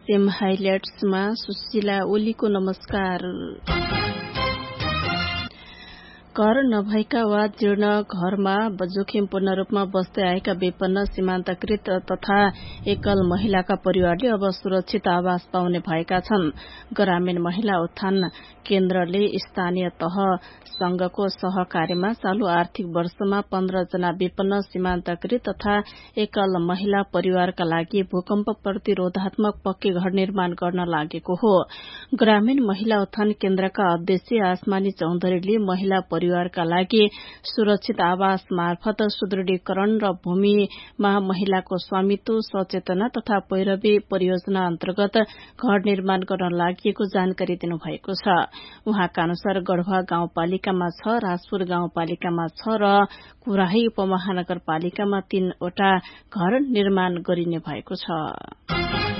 SIM हाइलाइट्समा Sushila ओलीको नमस्कार। घर नभएका वा जीर्ण घरमा जोखिमपूर्ण रूपमा बस्दै आएका विपन्न सीमान्तकृत तथा एकल महिलाका परिवारले अब सुरक्षित आवास पाउने भएका छन्। ग्रामीण महिला उत्थान केन्द्रले स्थानीय तह संघको सहकार्यमा चालू आर्थिक वर्षमा 15 जना विपन्न सीमान्तकृत तथा एकल महिला परिवारका लागि भूकम्प प्रतिरोधात्मक पक्के घर निर्माण गर्न लागेको हो। ग्रामीण महिला उत्थान केन्द्रका अध्यक्ष आसमानी चौधरीले महिला परिवारका लागि सुरक्षित आवास मार्फत सुदृढीकरण र भूमिमा महिलाको स्वामित्व सचेतना तथा पैरवी परियोजना अन्तर्गत घर निर्माण गर्न लागि जानकारी दिनुभएको छ। उहाँका अनुसार गढ़वा गाउँपालिकामा 6, राजपुर गाउँपालिकामा 6 र कुराही उपमहानगरपालिकामा 3 वटा घर निर्माण गरिने भएको छ।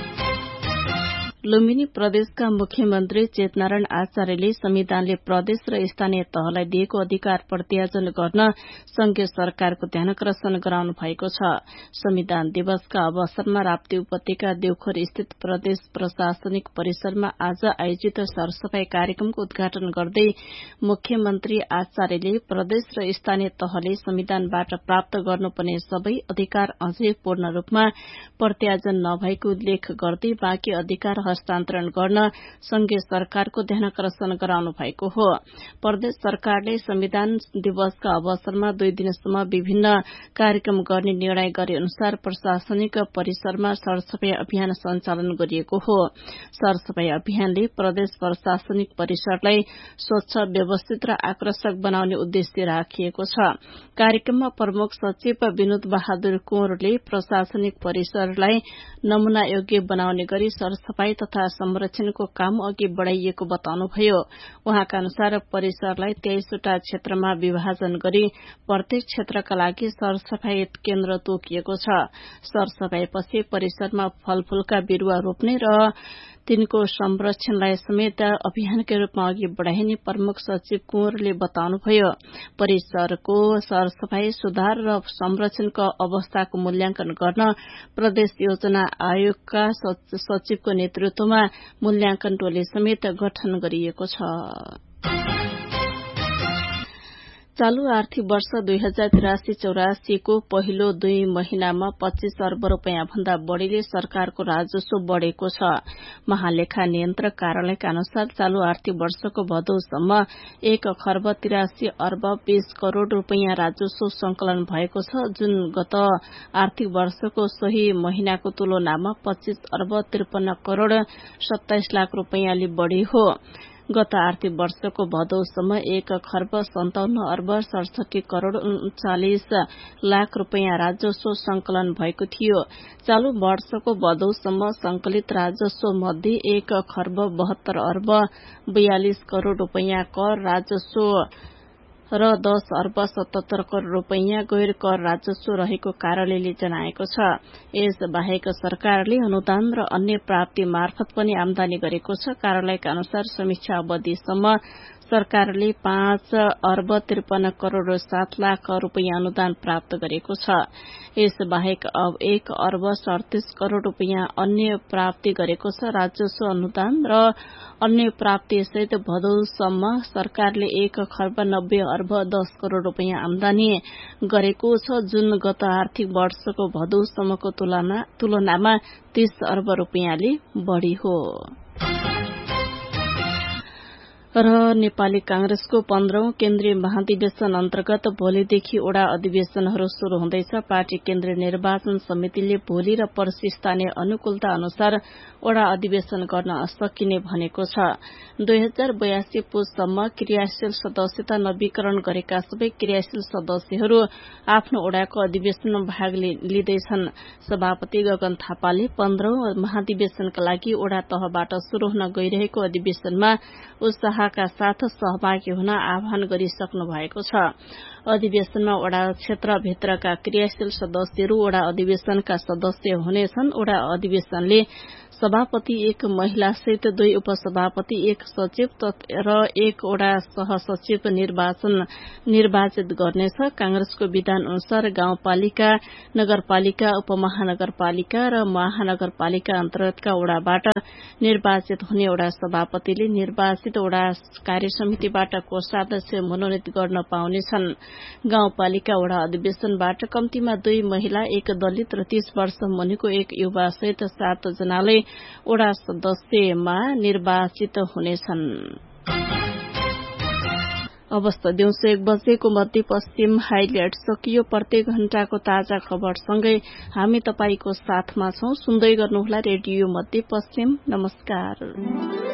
लुम्बिनी प्रदेशका मुख्यमन्त्री चेतनारायण आचार्यले संविधानले प्रदेश र स्थानीय तहलाई दिएको अधिकार प्रत्यार्जन गर्न संघीय सरकारको ध्यानाकर्षण गराउनु भएको छ। संविधान दिवसका अवसरमा राप्ती उपत्यका देवखोर स्थित प्रदेश प्रशासनिक परिसरमा आज आयोजित सरसफाई कार्यक्रमको उद्घाटन गर्दै मुख्यमन्त्री आचार्यले प्रदेश र स्थानीय तहले संविधानबाट प्राप्त गर्नुपर्ने सबै अधिकार अझै पूर्ण रूपमा प्रत्यार्जन नभएको उल्लेख गर्दै बाँकी अधिकार हस्तान्तरण गर्न संघीय सरकारको ध्यानाकर्षण गराउनु भएको हो। प्रदेश सरकारले संविधान दिवसका अवसरमा 2 दिनसम्म विभिन्न कार्यक्रम गर्ने निर्णय गरे अनुसार प्रशासनिक परिसरमा सरसफाई अभियान सञ्चालन गरिएको हो। सरसफाई अभियानले प्रदेश प्रशासनिक परिसरलाई स्वच्छ, व्यवस्थित र आकर्षक बनाउने उद्देश्य राखिएको छ। कार्यक्रममा प्रमुख सचिव विनोद बहादुर कुँवरले प्रशासनिक परिसरलाई नमूना योग्य बनाउने गरी सरसफाई तथा संरक्षणको काम अघि बढ़ाइएको बताउनुभयो। उहाँका अनुसार परिसरलाई 23 वटा क्षेत्रमा विभाजन गरी प्रत्येक क्षेत्रका लागि सरसफाई केन्द्र तोकिएको छ। सरसफाईपछि परिसरमा फलफूलका बिरूवा रोप्ने र तिनको संरक्षणलाई समेत अभियानकै रूपमा अघि बढ़ाइने प्रमुख सचिव कुँवरले बताउनुभयो। परिसरको सरसफाई, सुधार र संरक्षणको अवस्थाको मूल्याङ्कन गर्न प्रदेश योजना आयोगका सचिवको नेतृत्वमा मूल्याङ्कन टोली समेत गठन गरिएको छ। चालू आर्थिक वर्ष 2083-84 को पहिलो 2 महिनामा 25 अर्ब रूपियाँ भन्दा बढ़ीले सरकारको राजस्व बढ़ेको छ। महालेखा नियन्त्रक कार्यालयका अनुसार चालू आर्थिक वर्षको भदौसम्म 1 खर्ब 83 अर्ब 20 करोड़ रूपियाँ राजस्व संकलन भएको छ, जुन गत आर्थिक वर्षको सोही महिनाको तुलनामा 25 अर्ब 53 करोड़ 27 लाख रूपियाँले बढ़ी हो। गत आर्थिक वर्षको भदौसम्म 1 खर्ब 57 अर्ब 67 करोड़ 39 लाख रूपियाँ राजस्व संकलन भएको थियो। चालू वर्षको भदौसम्म संकलित राजस्व मध्ये 1 खर्ब 72 अर्ब 42 करोड़ रूपियाँ कर राजस्व र 10 अर्ब 77 करोड़ रूपियाँ गैर कर राजस्व रहेको कार्यालयले जनाएको छ। यस बाहेक सरकारले अनुदान र अन्य प्राप्ति मार्फत पनि आमदानी गरेको छ। कार्यालयका अनुसार समीक्षा अवधिसम्म सरकारले 5 अर्ब 53 करोड़ 7 लाख रूपियाँ अनुदान प्राप्त गरेको छ। यस बाहेक अब 1 अर्ब 37 करोड़ रूपियाँ अन्य प्राप्ति गरेको छ। राजस्व, अनुदान र अन्य प्राप्ति सहित भदौसम्म सरकारले 1 खर्ब 90 अर्ब 10 करोड़ रूपियाँ आमदानी गरेको छ, जुन गत आर्थिक वर्षको भदौसम्मको तुलनामा 30 अर्ब रूपियाँले बढ़ी हो। र नेपाली कांग्रेसको 15औं केन्द्रीय महाधिवेशन अन्तर्गत भोलिदेखि वडा अधिवेशनहरू शुरू हुँदैछ। पार्टी केन्द्रीय निर्वाचन समितिले भोलि र पर्सि स्थानीय अनुकूलता अनुसार वडा अधिवेशन गर्न सकिने भनेको छ। 2082 पुससम्म क्रियाशील सदस्यता नवीकरण गरेका सबै क्रियाशील सदस्यहरू आफ्नो वडाको अधिवेशनमा भाग लिँदैछन्। सभापति गगन थापाले 15औं महाधिवेशनका लागि वडा तहबाट शुरू हुन गइरहेको अधिवेशनमा उत्साहका साथ सहभागी हुन आह्वान गरिसक्नु भएको छ। अधिवेशनमा वडा क्षेत्रभित्रका क्रियाशील सदस्यहरू वडा अधिवेशनका सदस्य हुनेछन्। वडा अधिवेशनले सभापति 1 महिला सहित 2 उपसभापति 1 सचिव र 1 वडा सहसचिव निर्वाचित गर्नेछ। कांग्रेसको विधान अनुसार गाउँपालिका, नगरपालिका, उपमहानगरपालिका र महानगरपालिका अन्तर्गतका वडाबाट निर्वाचित हुने वडा सभापतिले निर्वाचित वडा कार्यसमितिबाट कोषाध्यक्ष मनोनित गर्न पाउनेछन्। गाउँपालिका वडा अधिवेशनबाट कम्तीमा 2 महिला, 1 दलित र 30 वर्ष मुनिको 1 युवा सहित 7 जनाले वडा सदस्यमा निर्वाचित हुनेछन्। अवस्था दिउँसो 1 बजेको मध्यपश्चिम हाइलाइट सकियो। प्रत्येक घण्टाको ताजा खबरसँगै हामी तपाईको साथमा छौं। सुन्दै गर्नुहोला रेडियो मध्यपश्चिम। नमस्कार।